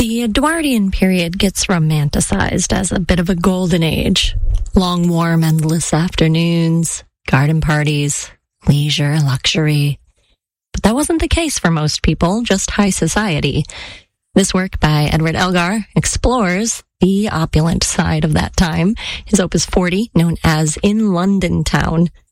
The Edwardian period gets romanticized as a bit of a golden age. Long, warm, endless afternoons, garden parties, leisure, luxury. But that wasn't the case for most people, just high society. This work by Edward Elgar explores the opulent side of that time. His Opus 40, known as In London Town,